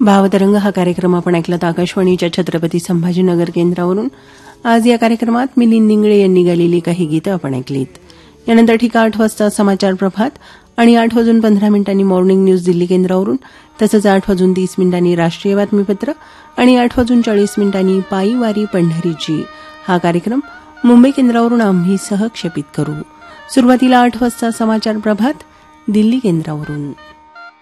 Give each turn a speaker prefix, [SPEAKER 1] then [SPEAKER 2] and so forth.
[SPEAKER 1] भावतरंग हा कार्यक्रम आपण ऐकलात आकाशवाणीच्या छत्रपती संभाजीनगर केंद्रावरून. आज या कार्यक्रमात मिलिंद इंगळे यांनी गालेली काही गीतं आपण ऐकलीत. यानंतर ठीक 8 वाजता समाचार प्रभात आणि 8:15 मॉर्निंग न्यूज दिल्ली केंद्रावरून, तसंच 8:30 राष्ट्रीय बातमीपत्र आणि 8:40 पायी वारी पंढरीची हा कार्यक्रम मुंबई केंद्रावरून आम्ही सहक्षेपित करू. सुरुवातीला 8 वाजता समाचार प्रभात दिल्ली केंद्रावरून.